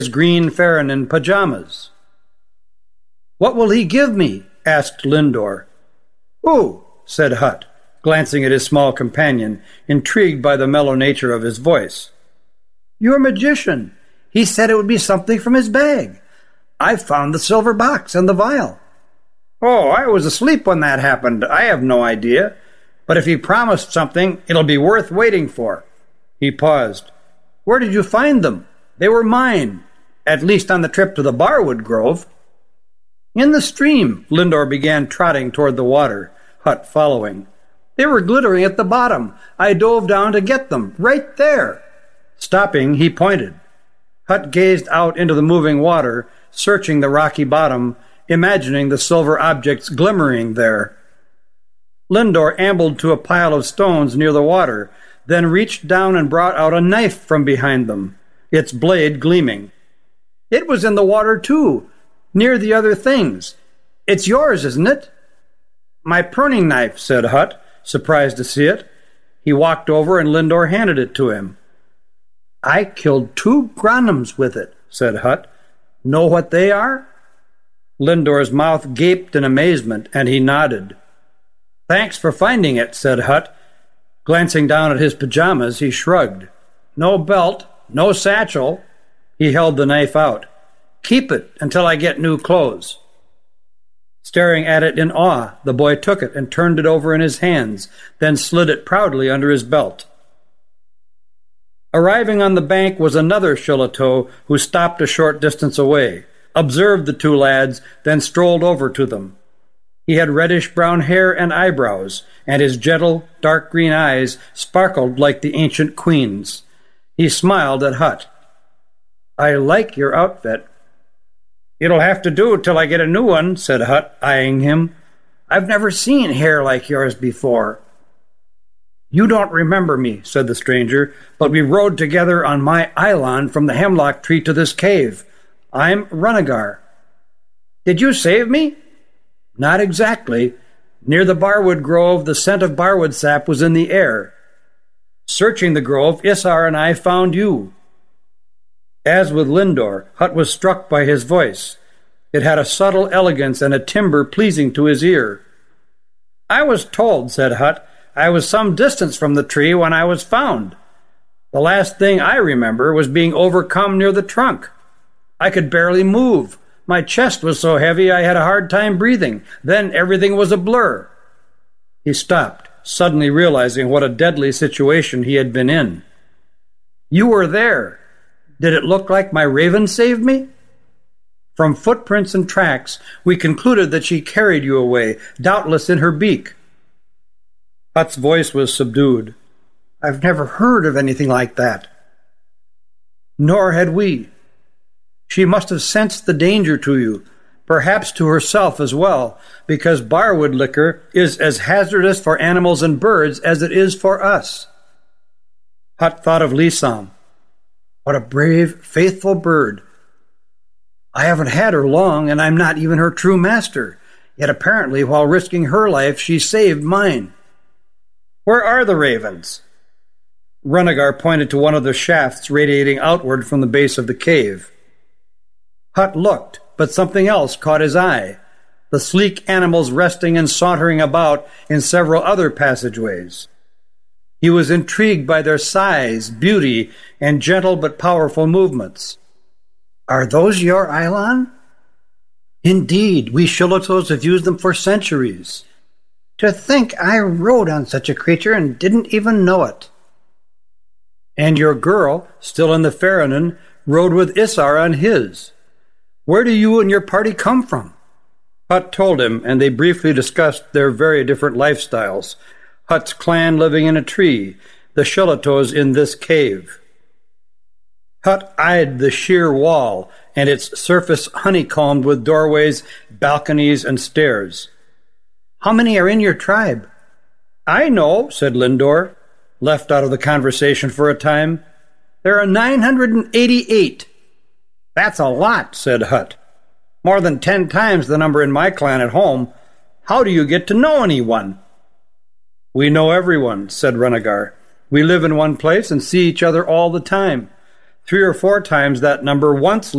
green Ferronin pajamas. "What will he give me?" asked Lindor. "Who?" said Hutt, glancing at his small companion, intrigued by the mellow nature of his voice. "Your magician. He said it would be something from his bag. I found the silver box and the vial." "Oh, I was asleep when that happened. I have no idea. But if he promised something, it'll be worth waiting for." He paused. "Where did you find them?" "They were mine, at least on the trip to the Barwood Grove." "In the stream." Lindor began trotting toward the water, Hutt following. "They were glittering at the bottom. I dove down to get them. Right there." Stopping, he pointed. Hutt gazed out into the moving water, searching the rocky bottom, imagining the silver objects glimmering there. Lindor ambled to a pile of stones near the water, then reached down and brought out a knife from behind them, its blade gleaming. "It was in the water, too, near the other things. It's yours, isn't it?" "My pruning knife," said Hutt, surprised to see it. He walked over and Lindor handed it to him. "I killed 2 Granims with it," said Hutt. "Know what they are?" Lindor's mouth gaped in amazement, and he nodded. "Thanks for finding it," said Hutt. Glancing down at his pajamas, he shrugged. "No belt, no satchel." He held the knife out. "Keep it until I get new clothes." Staring at it in awe, the boy took it and turned it over in his hands, then slid it proudly under his belt. Arriving on the bank was another Shillitoe who stopped a short distance away, observed the 2 lads, then strolled over to them. He had reddish-brown hair and eyebrows, and his gentle, dark-green eyes sparkled like the ancient queen's. He smiled at Hutt. "I like your outfit." "It'll have to do till I get a new one," said Hutt, eyeing him. "I've never seen hair like yours before." "You don't remember me," said the stranger, "but we rode together on my Eilon from the hemlock tree to this cave. I'm Runnegar." "Did you save me?" "Not exactly. Near the Barwood Grove, the scent of barwood sap was in the air. Searching the grove, Isar and I found you." As with Lindor, Hutt was struck by his voice. It had a subtle elegance and a timbre pleasing to his ear. "I was told," said Hutt, "I was some distance from the tree when I was found. The last thing I remember was being overcome near the trunk. I could barely move. My chest was so heavy I had a hard time breathing. Then everything was a blur." He stopped, suddenly realizing what a deadly situation he had been in. "You were there. Did it look like my raven saved me?" "From footprints and tracks, we concluded that she carried you away, doubtless in her beak." Hutt's voice was subdued. "I've never heard of anything like that." "Nor had we. She must have sensed the danger to you, perhaps to herself as well, because barwood liquor is as hazardous for animals and birds as it is for us." Hutt thought of Lisam. What a brave, faithful bird. "I haven't had her long, and I'm not even her true master. Yet apparently, while risking her life, she saved mine." "Where are the ravens?" Runnegar pointed to one of the shafts radiating outward from the base of the cave. Hutt looked, but something else caught his eye. The sleek animals resting and sauntering about in several other passageways. He was intrigued by their size, beauty, and gentle but powerful movements. "Are those your Eilon?" "Indeed, we Shillitoes have used them for centuries." "To think I rode on such a creature and didn't even know it." "And your girl, still in the Ferronin, rode with Isar on his. Where do you and your party come from?" Hutt told him, and they briefly discussed their very different lifestyles. Hutt's clan living in a tree, the Shillitoes in this cave. Hutt eyed the sheer wall, and its surface honeycombed with doorways, balconies, and stairs. "How many are in your tribe?" "I know," said Lindor, left out of the conversation for a time. "There are 988. "That's a lot," said Hutt. "More than 10 times the number in my clan at home. How do you get to know anyone?" "We know everyone," said Runnegar. "We live in one place and see each other all the time. 3 or 4 times that number once